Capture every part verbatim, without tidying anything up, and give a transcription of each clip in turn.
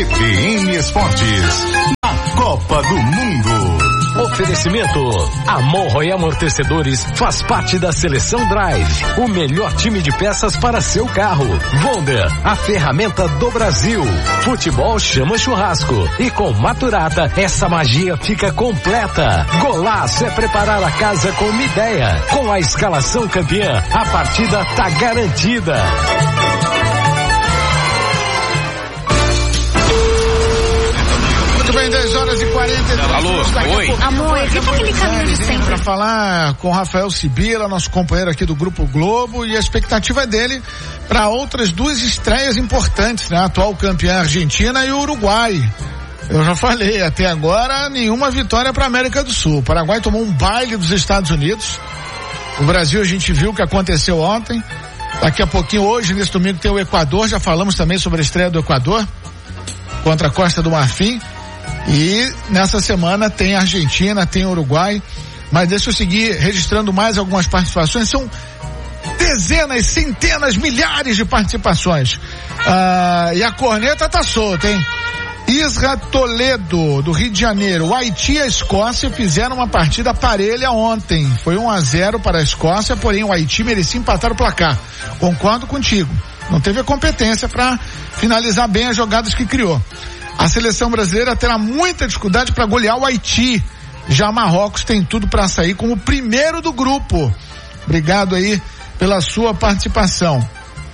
C B N Esportes, a Copa do Mundo. Oferecimento: Amorro e Amortecedores faz parte da Seleção Drive, o melhor time de peças para seu carro. Wonder, a ferramenta do Brasil. Futebol chama churrasco e com Maturata essa magia fica completa. Golaço é preparar a casa com uma ideia. Com a escalação campeã, a partida tá garantida. Muito bem, dez horas e quarenta e três. Alô, oi. Amor, evita aquele caminho de sempre. Para falar com o Rafael Sibila, nosso companheiro aqui do Grupo Globo, e a expectativa dele para outras duas estreias importantes, né? A atual campeã Argentina e o Uruguai. Eu já falei, até agora nenhuma vitória para a América do Sul. O Paraguai tomou um baile dos Estados Unidos. O Brasil a gente viu o que aconteceu ontem. Daqui a pouquinho, hoje, nesse domingo, tem o Equador. Já falamos também sobre a estreia do Equador contra a Costa do Marfim. E nessa semana tem Argentina, tem Uruguai, mas deixa eu seguir registrando mais algumas participações. São dezenas, centenas, milhares de participações. Ah, e a corneta tá solta, hein? Isra Toledo, do Rio de Janeiro. O Haiti e a Escócia fizeram uma partida parelha ontem. Foi um a zero para a Escócia, porém o Haiti merecia empatar o placar. Concordo contigo. Não teve a competência para finalizar bem as jogadas que criou. A seleção brasileira terá muita dificuldade para golear o Haiti. Já Marrocos tem tudo para sair como o primeiro do grupo. Obrigado aí pela sua participação.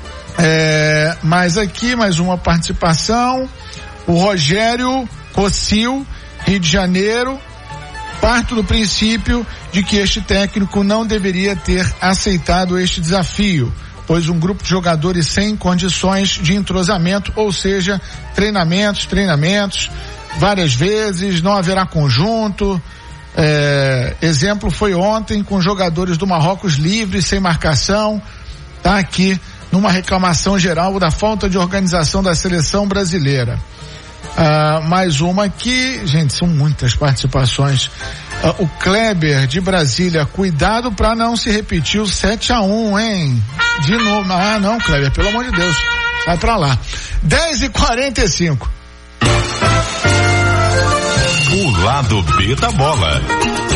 É, mais aqui, mais uma participação. O Rogério Cocil, Rio de Janeiro. Parto do princípio de que este técnico não deveria ter aceitado este desafio, pois um grupo de jogadores sem condições de entrosamento, ou seja, treinamentos, treinamentos, várias vezes, não haverá conjunto. É, exemplo foi ontem com jogadores do Marrocos livres, sem marcação. Tá aqui numa reclamação geral da falta de organização da seleção brasileira. Ah, mais uma aqui, gente, são muitas participações. Ah, o Kleber de Brasília, cuidado para não se repetir o sete a um, hein? De novo. Ah, não, Kleber, pelo amor de Deus, vai pra lá. dez e quarenta e cinco. O lado B da bola.